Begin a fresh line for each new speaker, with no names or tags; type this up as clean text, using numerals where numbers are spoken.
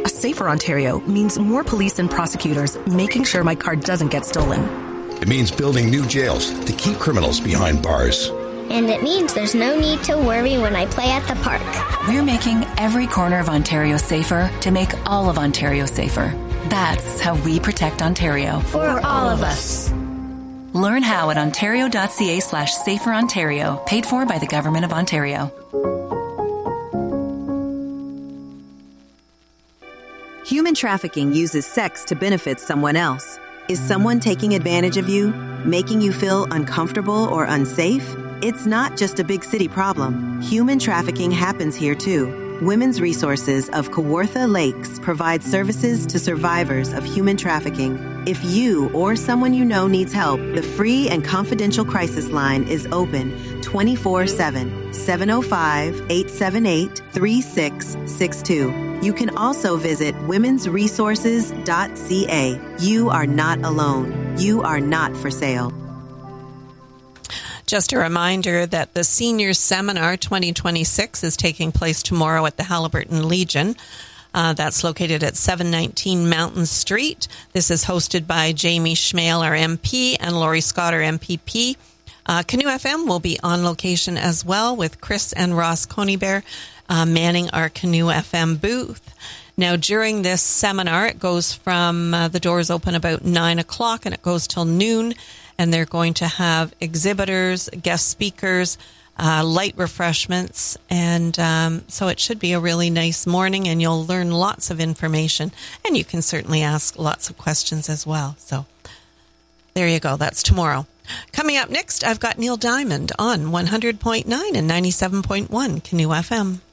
A safer Ontario means more police and prosecutors making sure my car doesn't get stolen.
It means building new jails to keep criminals behind bars.
And it means there's no need to worry when I play at the park.
We're making every corner of Ontario safer to make all of Ontario safer. That's how we protect Ontario.
For all of us.
Learn how at ontario.ca/saferontario, paid for by the Government of Ontario.
Human trafficking uses sex to benefit someone else. Is someone taking advantage of you, making you feel uncomfortable or unsafe? It's not just a big city problem. Human trafficking happens here too. Women's Resources of Kawartha Lakes provides services to survivors of human trafficking. If you or someone you know needs help, the free and confidential crisis line is open 24/7, 705-878-3662. You can also visit womensresources.ca. You are not alone. You are not for sale.
Just a reminder that the Seniors Seminar 2026 is taking place tomorrow at the Haliburton Legion. That's located at 719 Mountain Street. This is hosted by Jamie Schmale, our MP, and Laurie Scott, our MPP. Canoe FM will be on location as well with Chris and Ross Conybeare manning our Canoe FM booth. Now, during this seminar, it goes from the doors open about 9 o'clock and it goes till noon. And they're going to have exhibitors, guest speakers, light refreshments. And so it should be a really nice morning and you'll learn lots of information. And you can certainly ask lots of questions as well. So there you go. That's tomorrow. Coming up next, I've got Neil Diamond on 100.9 and 97.1 Canoe FM.